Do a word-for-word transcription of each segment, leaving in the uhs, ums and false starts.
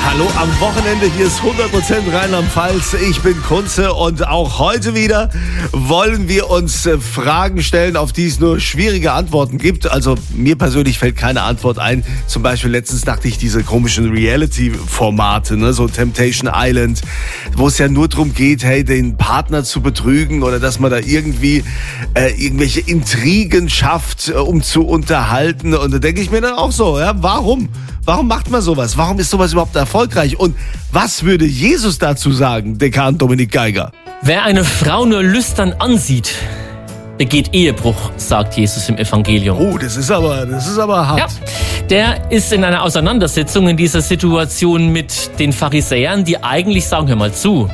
Hallo am Wochenende, hier ist hundert Prozent Rheinland-Pfalz. Ich bin Kunze und auch heute wieder wollen wir uns Fragen stellen, auf die es nur schwierige Antworten gibt. Also mir persönlich fällt keine Antwort ein. Zum Beispiel letztens dachte ich diese komischen Reality-Formate, ne, so Temptation Island, wo es ja nur darum geht, hey, den Partner zu betrügen oder dass man da irgendwie äh, irgendwelche Intrigen schafft, äh, um zu unterhalten. Und da denke ich mir dann auch so, ja, warum? Warum macht man sowas? Warum ist sowas überhaupt erfolgreich? Und was würde Jesus dazu sagen, Dekan Dominik Geiger? Wer eine Frau nur lüstern ansieht, begeht Ehebruch, sagt Jesus im Evangelium. Oh, das ist aber, das ist aber hart. Ja, der ist in einer Auseinandersetzung in dieser Situation mit den Pharisäern, die eigentlich sagen, hör mal zu.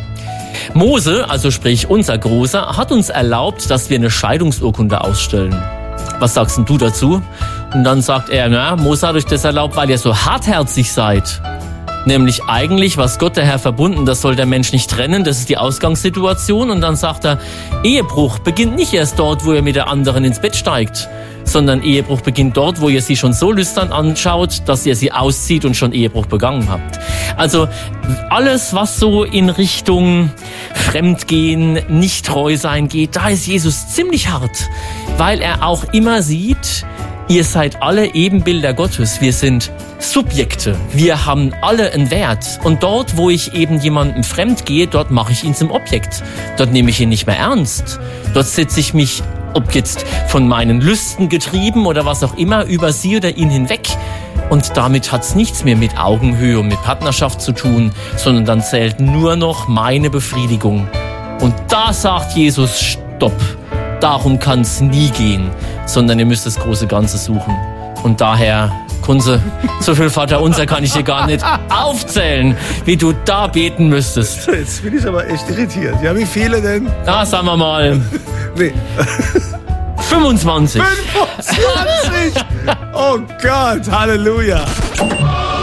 Mose, also sprich unser Großer, hat uns erlaubt, dass wir eine Scheidungsurkunde ausstellen. Was sagst denn du dazu? Und dann sagt er, na, Mose hat euch das erlaubt, weil ihr so hartherzig seid. Nämlich eigentlich, was Gott der Herr verbunden, das soll der Mensch nicht trennen, das ist die Ausgangssituation. Und dann sagt er, Ehebruch beginnt nicht erst dort, wo ihr mit der anderen ins Bett steigt, sondern Ehebruch beginnt dort, wo ihr sie schon so lüstern anschaut, dass ihr sie auszieht und schon Ehebruch begangen habt. Also alles, was so in Richtung Fremdgehen, nicht treu sein geht, da ist Jesus ziemlich hart, weil er auch immer sieht, ihr seid alle Ebenbilder Gottes. Wir sind Subjekte. Wir haben alle einen Wert. Und dort, wo ich eben jemandem fremd gehe, dort mache ich ihn zum Objekt. Dort nehme ich ihn nicht mehr ernst. Dort setze ich mich, ob jetzt von meinen Lüsten getrieben oder was auch immer, über sie oder ihn hinweg. Und damit hat's nichts mehr mit Augenhöhe und mit Partnerschaft zu tun, sondern dann zählt nur noch meine Befriedigung. Und da sagt Jesus, stopp. Darum kann's nie gehen, sondern ihr müsst das große Ganze suchen. Und daher, Kunze, so viel Vaterunser kann ich dir gar nicht aufzählen, wie du da beten müsstest. Jetzt bin ich aber echt irritiert. Ja, wie viele denn? Na, sagen wir mal. Nee. fünfundzwanzig. fünfundzwanzig! Oh Gott, Halleluja!